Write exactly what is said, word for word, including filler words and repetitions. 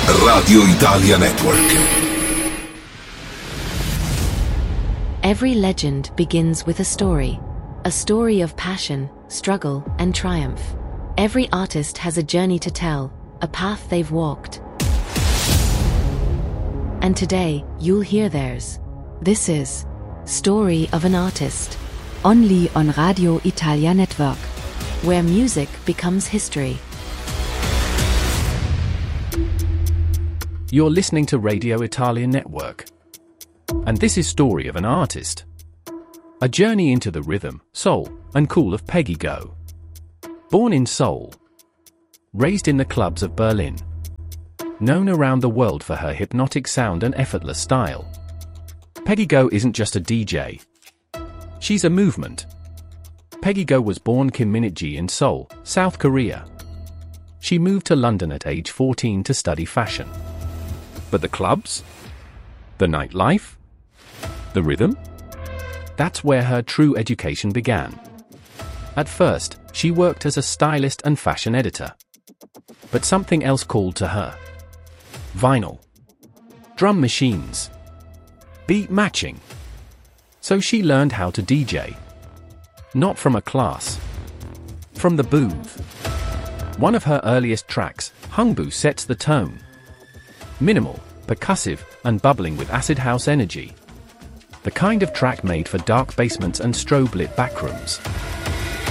Radio Italia Network. Every legend begins with a story. A story of passion, struggle, and triumph. Every artist has a journey to tell, a path they've walked. And today, you'll hear theirs. This is Story of an Artist. Only on Radio Italia Network, where music becomes history. You're listening to Radio Italia Network. And this is Story of an Artist. A journey into the rhythm, soul, and cool of Peggy Gou. Born in Seoul. Raised in the clubs of Berlin. Known around the world for her hypnotic sound and effortless style. Peggy Gou isn't just a D J. She's a movement. Peggy Gou was born Kim Minute-ji in Seoul, South Korea. She moved to London at age fourteen to study fashion. But the clubs? The nightlife? The rhythm? That's where her true education began. At first, she worked as a stylist and fashion editor. But something else called to her. Vinyl. Drum machines. Beat matching. So she learned how to D J. Not from a class. From the booth. One of her earliest tracks, Hungbu, sets the tone. Minimal, percussive, and bubbling with acid house energy. The kind of track made for dark basements and strobe-lit backrooms.